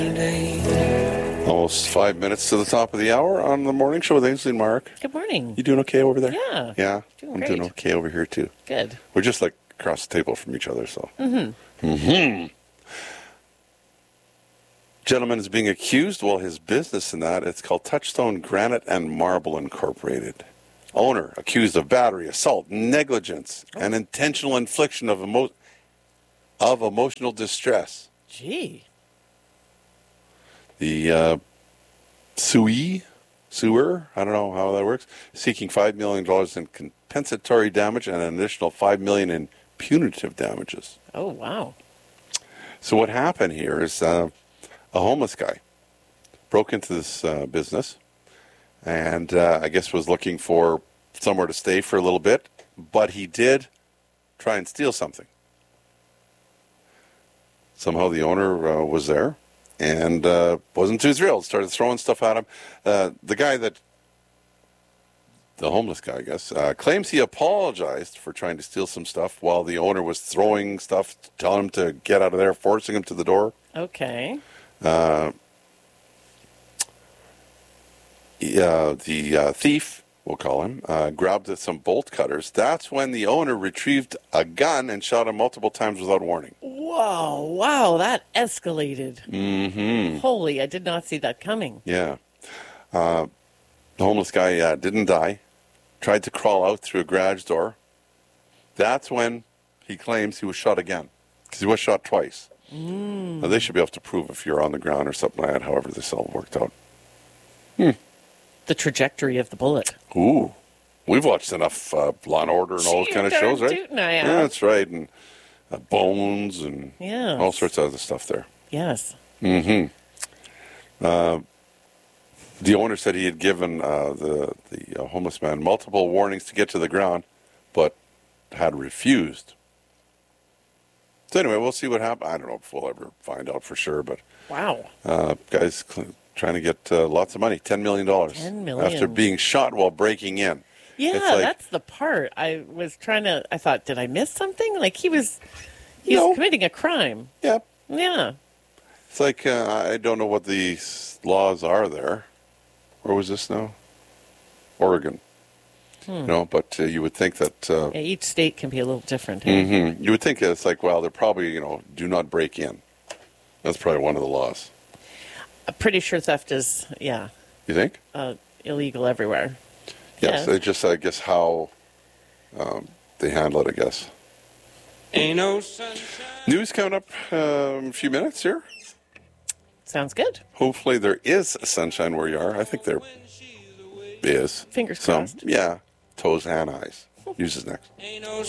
Almost 5 minutes to the top of the hour on the morning show with Ainsley and Mark. Good morning. You doing okay over there? Yeah. Yeah? Doing I'm great. doing okay over here, too. Good. We're just like across the table from each other, so. Gentleman is being accused, well, his business in that, it's called Touchstone Granite and Marble Incorporated. Owner accused of battery, assault, negligence, and intentional infliction of emotional distress. Gee. The suer, I don't know how that works, seeking $5 million in compensatory damage and an additional $5 million in punitive damages. Oh, wow. So what happened here is a homeless guy broke into this business and I guess was looking for somewhere to stay for a little bit, but he did try and steal something. Somehow the owner was there and wasn't too thrilled, started throwing stuff at him. The homeless guy, I guess, claims he apologized for trying to steal some stuff while the owner was throwing stuff, telling him to get out of there, forcing him to the door. Okay. The thief, we'll call him, grabbed some bolt cutters. That's when the owner retrieved a gun and shot him multiple times without warning. Whoa, wow, that escalated. Mm-hmm. Holy, I did not see that coming. Yeah. The homeless guy didn't die. Tried to crawl out through a garage door. That's when he claims he was shot again. Because he was shot twice. Now, they should be able to prove if you're on the ground or something like that, however this all worked out. The trajectory of the bullet. Ooh. We've watched enough Law & Order and all those kind of darn shows, right? tootin' I have. Yeah, that's right. And Bones and Yes. all sorts of other stuff there. Yes. The owner said he had given the homeless man multiple warnings to get to the ground, but had refused. So anyway, we'll see what happens. I don't know if we'll ever find out for sure, but Wow. guys trying to get lots of money, $10 million. $10 million. After being shot while breaking in. Yeah, It's like- that's the part. I thought, did I miss something? Like he's No. committing a crime. Yeah. Yeah. It's like, I don't know what the laws are there. Where was this now? Oregon. But you would think that... Yeah, each state can be a little different. You would think that it's like, well, they're probably, do not break in. That's probably one of the laws. I'm pretty sure theft is, You think? illegal everywhere. Yes, Yeah. they just, I guess, how they handle it, I guess. Ain't no sunshine. News coming up in a few minutes here. Sounds good. Hopefully there is sunshine where you are. I think there is. Fingers Some, crossed. yeah. Toes and eyes. News is next. Ain't no